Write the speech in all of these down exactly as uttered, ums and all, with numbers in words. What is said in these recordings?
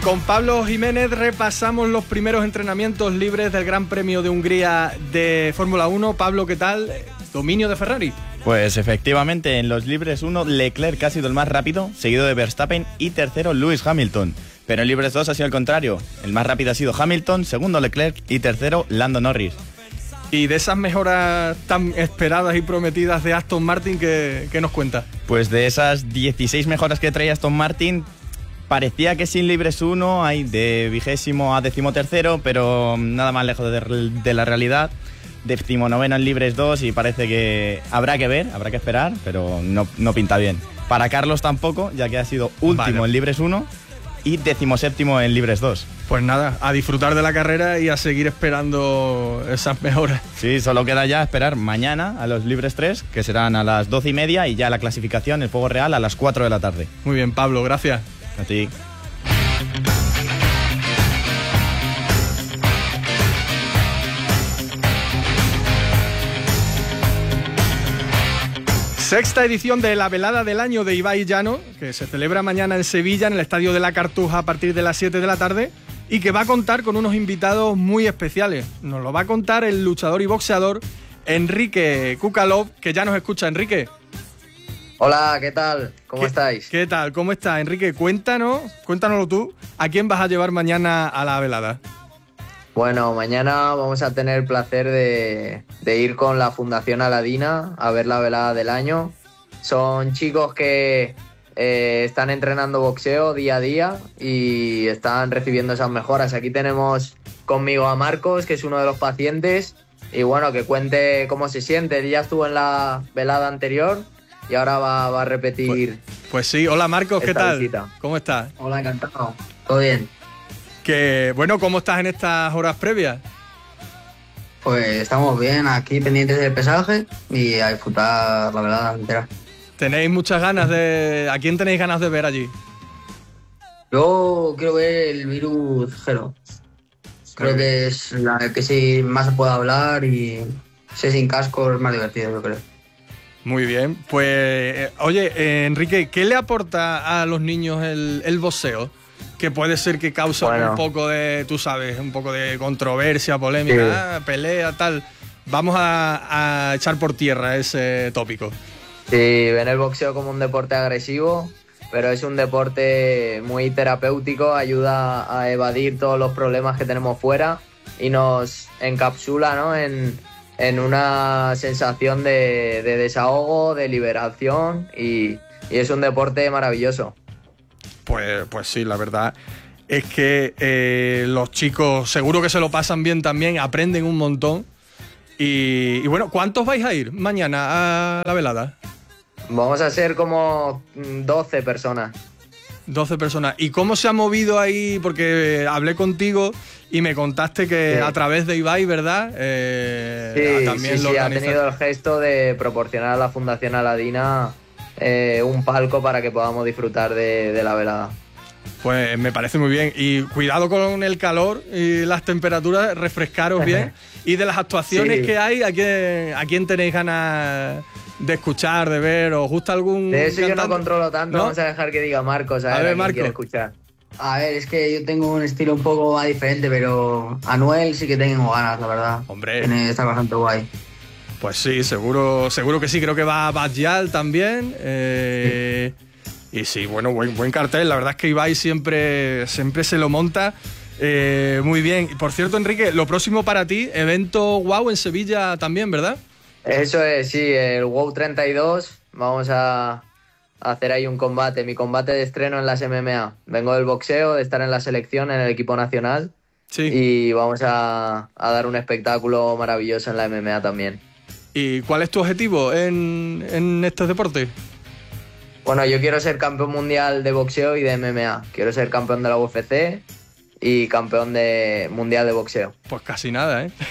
Con Pablo Jiménez repasamos los primeros entrenamientos libres del Gran Premio de Hungría de Fórmula uno. Pablo, ¿qué tal? Dominio de Ferrari. Pues efectivamente, en los libres uno, Leclerc ha sido el más rápido, seguido de Verstappen y tercero Lewis Hamilton. Pero en libres dos ha sido el contrario. El más rápido ha sido Hamilton, segundo Leclerc y tercero Lando Norris. Y de esas mejoras tan esperadas y prometidas de Aston Martin, ¿qué, qué nos cuenta? Pues de esas dieciséis mejoras que traía Aston Martin, parecía que sin libres uno hay de vigésimo a decimotercero, pero nada más lejos de, de la realidad. Decimonoveno en libres dos y parece que habrá que ver, habrá que esperar, pero no, no pinta bien. Para Carlos tampoco, ya que ha sido último vale. en libres uno y decimoséptimo en libres dos. Pues nada, a disfrutar de la carrera y a seguir esperando esas mejoras. Sí, solo queda ya esperar mañana a los libres tres, que serán a las doce y media, y ya la clasificación, el fuego real, a las cuatro de la tarde. Muy bien, Pablo, gracias. A ti. Sexta edición de la velada del año de Ibai Llano, que se celebra mañana en Sevilla, en el Estadio de la Cartuja, a partir de las siete de la tarde, y que va a contar con unos invitados muy especiales. Nos lo va a contar el luchador y boxeador Enrique Kukalov, que ya nos escucha. Enrique. Hola, ¿qué tal? ¿Cómo ¿Qué, estáis? ¿Qué tal? ¿Cómo estás, Enrique? Cuéntanos, cuéntanoslo tú, ¿a quién vas a llevar mañana a la velada? Bueno, mañana vamos a tener el placer de, de ir con la Fundación Aladina a ver la velada del año. Son chicos que eh, están entrenando boxeo día a día y están recibiendo esas mejoras. Aquí tenemos conmigo a Marcos, que es uno de los pacientes, y bueno, que cuente cómo se siente. Él ya estuvo en la velada anterior y ahora va, va a repetir. Pues, pues sí, hola Marcos, ¿qué tal? Visita. ¿Cómo estás? Hola, encantado. ¿Todo bien? Que bueno, ¿cómo estás en estas horas previas? Pues estamos bien aquí pendientes del pesaje y a disfrutar la velada entera. ¿Tenéis muchas ganas de... ¿A quién tenéis ganas de ver allí? Yo quiero ver el Virus Zero. Creo que es la que sí más se puede hablar y si sin casco es más divertido, yo creo. Muy bien, pues eh, oye, eh, Enrique, ¿qué le aporta a los niños el, el boxeo? Que puede ser que causa bueno. un poco de, tú sabes, un poco de controversia, polémica, sí. ah, pelea, tal. Vamos a, a echar por tierra ese tópico. Sí, ven el boxeo como un deporte agresivo, pero es un deporte muy terapéutico, ayuda a evadir todos los problemas que tenemos fuera y nos encapsula, ¿no?, en, en una sensación de, de desahogo, de liberación y, y es un deporte maravilloso. Pues, pues sí, la verdad es que eh, los chicos seguro que se lo pasan bien también, aprenden un montón. Y, y bueno, ¿cuántos vais a ir mañana a la velada? Vamos a ser como doce personas. doce personas. ¿Y cómo se ha movido ahí? Porque hablé contigo y me contaste que sí. a través de Ibai, ¿verdad? Eh, sí, también sí, lo sí ha tenido el gesto de proporcionar a la Fundación Aladina Eh, un palco para que podamos disfrutar de, de la velada. Pues me parece muy bien. Y cuidado con el calor y las temperaturas, refrescaros bien. Y de las actuaciones sí. que hay, ¿a quién, ¿a quién tenéis ganas de escuchar, de ver? ¿Os gusta algún De eso cantante? Yo no controlo tanto, ¿no? Vamos a dejar que diga Marcos, a, a ver, ver a Marco. Quiere escuchar. A ver, es que yo tengo un estilo un poco más diferente, pero Anuel sí que tengo ganas, la verdad. Hombre. Tiene, está bastante guay. Pues sí, seguro, seguro que sí. Creo que va Badial también. Eh, sí. Y sí, bueno, buen, buen cartel. La verdad es que Ibai siempre, siempre se lo monta eh, muy bien. Y por cierto, Enrique, lo próximo para ti, evento WOW en Sevilla también, ¿verdad? Eso es, sí, el WOW treinta y dos. Vamos a hacer ahí un combate, mi combate de estreno en las M M A. Vengo del boxeo, de estar en la selección, en el equipo nacional. Sí. Y vamos a, a dar un espectáculo maravilloso en la M M A también. ¿Y cuál es tu objetivo en, en estos deportes? Bueno, yo quiero ser campeón mundial de boxeo y de M M A. Quiero ser campeón de la U F C y campeón de mundial de boxeo. Pues casi nada, ¿eh?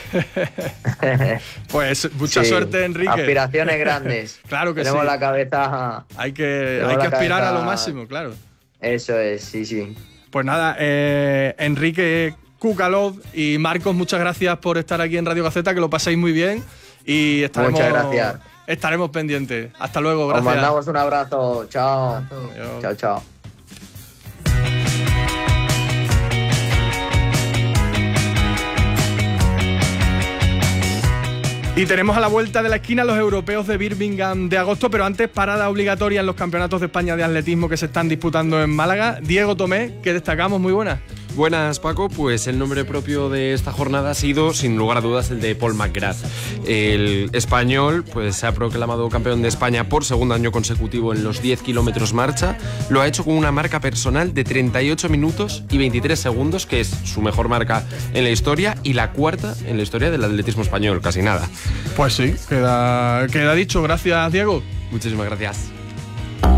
Pues mucha sí. suerte, Enrique. Aspiraciones grandes. Claro que Tenemos sí. la cabeza... Hay que, hay que aspirar cabeza... a lo máximo, claro. Eso es, sí, sí. Pues nada, eh, Enrique Kukalov y Marcos, muchas gracias por estar aquí en Radio Gaceta, que lo paséis muy bien. Y estaremos, Muchas gracias. Estaremos pendientes. Hasta luego, gracias. Os mandamos un abrazo. Chao. Chao, chao. Y tenemos a la vuelta de la esquina los europeos de Birmingham de agosto, pero antes parada obligatoria en los campeonatos de España de atletismo que se están disputando en Málaga. Diego Tomé, que destacamos, muy buenas. Buenas, Paco. Pues el nombre propio de esta jornada ha sido, sin lugar a dudas, el de Paul McGrath. El español pues, se ha proclamado campeón de España por segundo año consecutivo en los diez kilómetros marcha. Lo ha hecho con una marca personal de treinta y ocho minutos y veintitrés segundos, que es su mejor marca en la historia y la cuarta en la historia del atletismo español, casi nada. Pues sí, queda, queda dicho. Gracias, Diego. Muchísimas gracias.